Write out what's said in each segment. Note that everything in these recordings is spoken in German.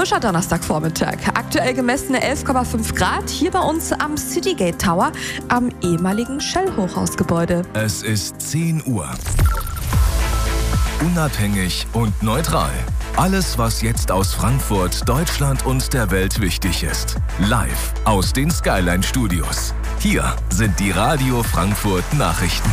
frischer Donnerstagvormittag. Aktuell gemessene 11,5 Grad hier bei uns am Citygate Tower, am ehemaligen Shell-Hochhausgebäude. Es ist 10 Uhr. Unabhängig und neutral. Alles, was jetzt aus Frankfurt, Deutschland und der Welt wichtig ist. Live aus den Skyline Studios. Hier sind die Radio Frankfurt Nachrichten.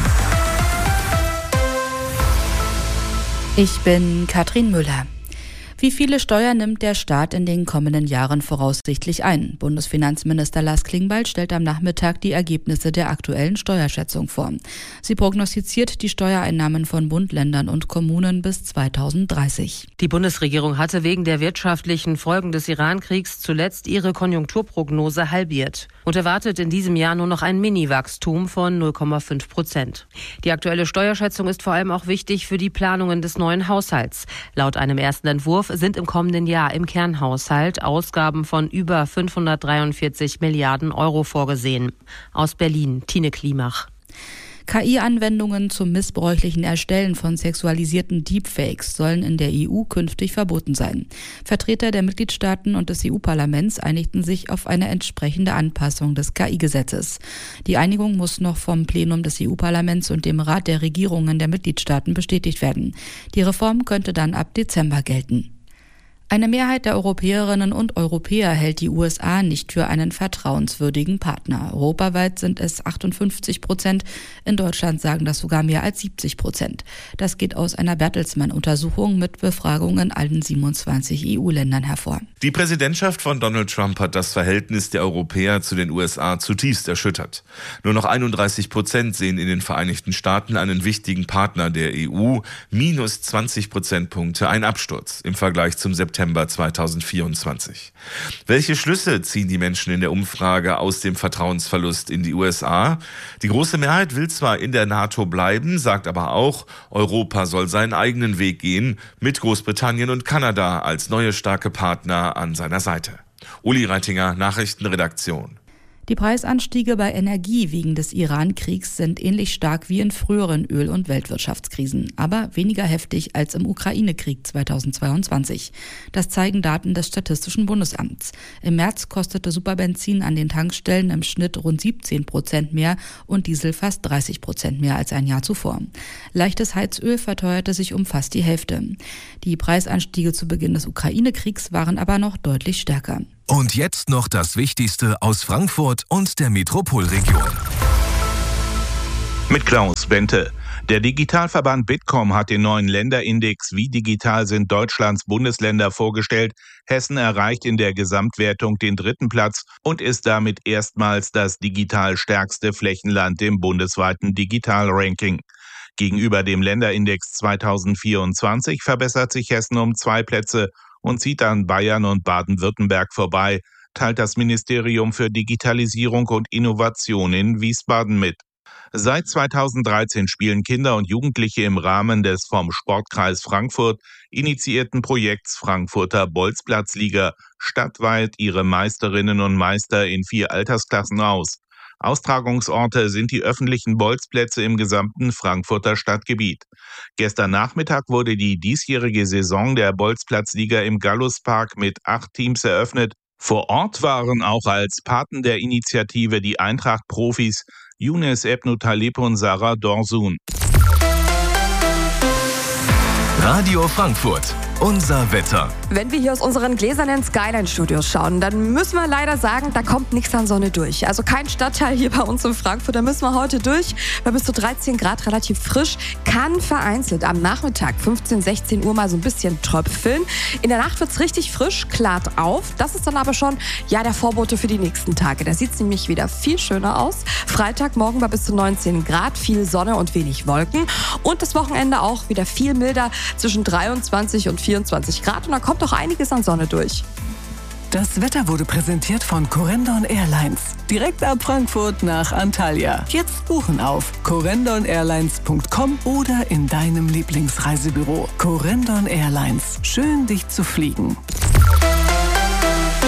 Ich bin Katrin Müller. Wie viele Steuern nimmt der Staat in den kommenden Jahren voraussichtlich ein? Bundesfinanzminister Lars Klingbeil stellt am Nachmittag die Ergebnisse der aktuellen Steuerschätzung vor. Sie prognostiziert die Steuereinnahmen von Bund, Ländern und Kommunen bis 2030. Die Bundesregierung hatte wegen der wirtschaftlichen Folgen des Iran-Kriegs zuletzt ihre Konjunkturprognose halbiert und erwartet in diesem Jahr nur noch ein Mini-Wachstum von 0,5%. Die aktuelle Steuerschätzung ist vor allem auch wichtig für die Planungen des neuen Haushalts. Laut einem ersten Entwurf sind im kommenden Jahr im Kernhaushalt Ausgaben von über 543 Milliarden Euro vorgesehen. Aus Berlin, Tine Klimach. KI-Anwendungen zum missbräuchlichen Erstellen von sexualisierten Deepfakes sollen in der EU künftig verboten sein. Vertreter der Mitgliedstaaten und des EU-Parlaments einigten sich auf eine entsprechende Anpassung des KI-Gesetzes. Die Einigung muss noch vom Plenum des EU-Parlaments und dem Rat der Regierungen der Mitgliedstaaten bestätigt werden. Die Reform könnte dann ab Dezember gelten. Eine Mehrheit der Europäerinnen und Europäer hält die USA nicht für einen vertrauenswürdigen Partner. Europaweit sind es 58%, in Deutschland sagen das sogar mehr als 70%. Das geht aus einer Bertelsmann-Untersuchung mit Befragungen in allen 27 EU-Ländern hervor. Die Präsidentschaft von Donald Trump hat das Verhältnis der Europäer zu den USA zutiefst erschüttert. Nur noch 31% sehen in den Vereinigten Staaten einen wichtigen Partner der EU, minus 20 Prozentpunkte, ein Absturz im Vergleich zum September 2024. Welche Schlüsse ziehen die Menschen in der Umfrage aus dem Vertrauensverlust in die USA? Die große Mehrheit will zwar in der NATO bleiben, sagt aber auch, Europa soll seinen eigenen Weg gehen, mit Großbritannien und Kanada als neue starke Partner an seiner Seite. Uli Reitinger, Nachrichtenredaktion. Die Preisanstiege bei Energie wegen des Iran-Kriegs sind ähnlich stark wie in früheren Öl- und Weltwirtschaftskrisen, aber weniger heftig als im Ukraine-Krieg 2022. Das zeigen Daten des Statistischen Bundesamts. Im März kostete Superbenzin an den Tankstellen im Schnitt rund 17% mehr und Diesel fast 30% mehr als ein Jahr zuvor. Leichtes Heizöl verteuerte sich um fast die Hälfte. Die Preisanstiege zu Beginn des Ukraine-Kriegs waren aber noch deutlich stärker. Und jetzt noch das Wichtigste aus Frankfurt und der Metropolregion. Mit Klaus Bente. Der Digitalverband Bitkom hat den neuen Länderindex Wie digital sind Deutschlands Bundesländer vorgestellt. Hessen erreicht in der Gesamtwertung den 3. Platz und ist damit erstmals das digital stärkste Flächenland im bundesweiten Digital-Ranking. Gegenüber dem Länderindex 2024 verbessert sich Hessen um 2 Plätze und zieht an Bayern und Baden-Württemberg vorbei, teilt das Ministerium für Digitalisierung und Innovation in Wiesbaden mit. Seit 2013 spielen Kinder und Jugendliche im Rahmen des vom Sportkreis Frankfurt initiierten Projekts Frankfurter Bolzplatzliga stadtweit ihre Meisterinnen und Meister in 4 Altersklassen aus. Austragungsorte sind die öffentlichen Bolzplätze im gesamten Frankfurter Stadtgebiet. Gestern Nachmittag wurde die diesjährige Saison der Bolzplatzliga im Galluspark mit 8 Teams eröffnet. Vor Ort waren auch als Paten der Initiative die Eintracht-Profis Younes Ebnu-Taleb und Sarah Dorsun. Radio Frankfurt. Unser Wetter. Wenn wir hier aus unseren gläsernen Skyline-Studios schauen, dann müssen wir leider sagen, da kommt nichts an Sonne durch. Also kein Stadtteil hier bei uns in Frankfurt, da müssen wir heute durch. Bei bis zu 13 Grad relativ frisch, kann vereinzelt am Nachmittag 15, 16 Uhr mal so ein bisschen tröpfeln. In der Nacht wird's richtig frisch, klart auf. Das ist dann aber schon der Vorbote für die nächsten Tage. Da sieht's nämlich wieder viel schöner aus. Freitagmorgen bei bis zu 19 Grad, viel Sonne und wenig Wolken. Und das Wochenende auch wieder viel milder, zwischen 23 und 24 Grad. Und da kommt auch einiges an Sonne durch. Das Wetter wurde präsentiert von Corendon Airlines. Direkt ab Frankfurt nach Antalya. Jetzt buchen auf corendon-airlines.com oder in deinem Lieblingsreisebüro. Corendon Airlines. Schön, dich zu fliegen.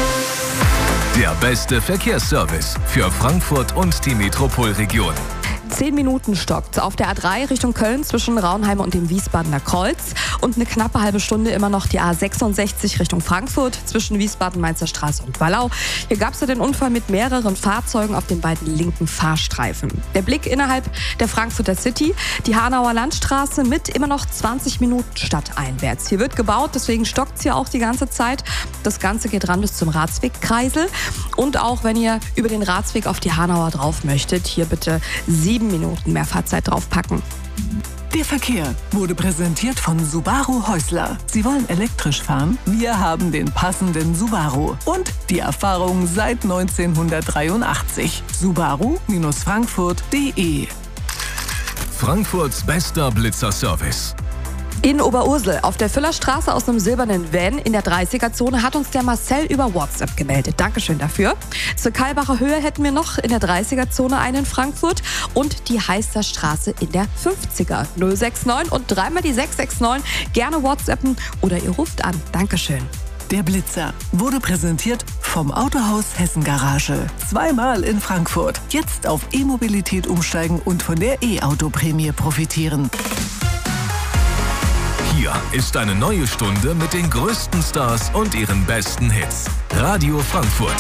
Der beste Verkehrsservice für Frankfurt und die Metropolregion. 10 Minuten stockt auf der A3 Richtung Köln zwischen Raunheim und dem Wiesbadener Kreuz und eine knappe halbe Stunde immer noch die A66 Richtung Frankfurt zwischen Wiesbaden-Mainzer Straße und Wallau. Hier gab es ja den Unfall mit mehreren Fahrzeugen auf den beiden linken Fahrstreifen. Der Blick innerhalb der Frankfurter City, die Hanauer Landstraße mit immer noch 20 Minuten stadteinwärts. Hier wird gebaut, deswegen stockt es hier auch die ganze Zeit. Das Ganze geht ran bis zum Ratsweg-Kreisel. Und auch wenn ihr über den Ratsweg auf die Hanauer drauf möchtet, hier bitte 7 Minuten mehr Fahrzeit draufpacken. Der Verkehr wurde präsentiert von Subaru Häusler. Sie wollen elektrisch fahren? Wir haben den passenden Subaru. Und die Erfahrung seit 1983. Subaru-Frankfurt.de. Frankfurts bester Blitzerservice. In Oberursel auf der Füllerstraße aus einem silbernen Van in der 30er-Zone hat uns der Marcel über WhatsApp gemeldet. Dankeschön dafür. Zur Kalbacher Höhe hätten wir noch in der 30er-Zone einen in Frankfurt und die Heisterstraße in der 50er. 069 und dreimal die 669. Gerne WhatsAppen oder ihr ruft an. Dankeschön. Der Blitzer wurde präsentiert vom Autohaus Hessen Garage. Zweimal in Frankfurt. Jetzt auf E-Mobilität umsteigen und von der E-Auto-Prämie profitieren. Hier ist eine neue Stunde mit den größten Stars und ihren besten Hits. Radio Frankfurt.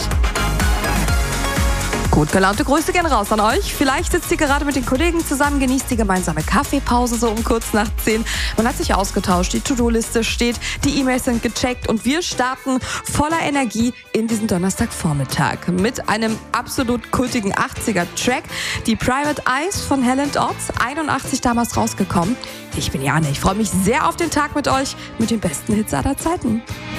Gut gelaunte Grüße gehen raus an euch. Vielleicht sitzt ihr gerade mit den Kollegen zusammen, genießt die gemeinsame Kaffeepause so um kurz nach 10. Man hat sich ausgetauscht, die To-Do-Liste steht, die E-Mails sind gecheckt und wir starten voller Energie in diesen Donnerstagvormittag mit einem absolut kultigen 80er-Track. Die Private Eyes von Hell & Oates, 81 damals rausgekommen. Ich bin Jane, ich freue mich sehr auf den Tag mit euch, mit den besten Hits aller Zeiten.